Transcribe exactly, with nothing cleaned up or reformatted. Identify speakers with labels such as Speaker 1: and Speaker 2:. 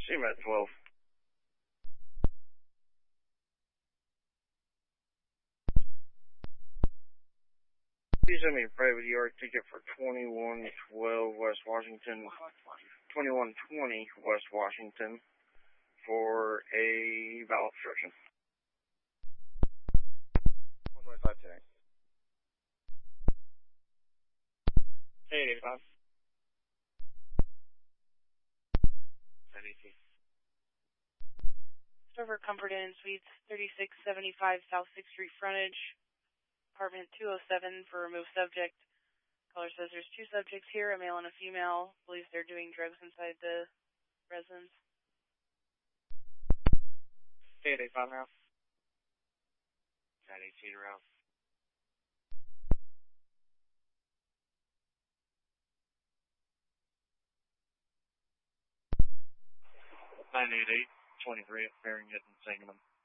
Speaker 1: C M A T twelve. Please send me a private E R ticket for twenty-one twelve West Washington, twenty-one twenty West Washington for a valve obstruction. one twenty-five today. eight eighty-five. N E T.
Speaker 2: Server Comfort Inn Suites, thirty-six seventy-five South sixth Street frontage, apartment two oh seven for remove subject. Caller says there's two subjects here, a male and a female. Believes they're doing drugs inside the residence.
Speaker 1: eight eighty-five now. nine eighteen around. nine eighty-eight, twenty-three at Farrington and Sangamon.